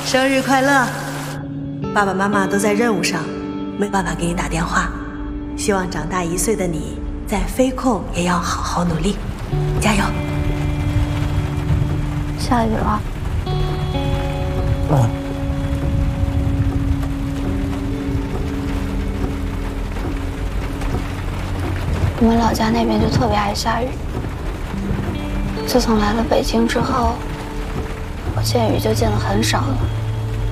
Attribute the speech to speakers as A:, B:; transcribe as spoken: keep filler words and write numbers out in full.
A: 生日快乐！爸爸妈妈都在任务上，没办法给你打电话。希望长大一岁的你，在飞控也要好好努力，加油！
B: 下雨了。
C: 嗯。
B: 我们老家那边就特别爱下雨。自从来了北京之后，我见雨就见得很少了。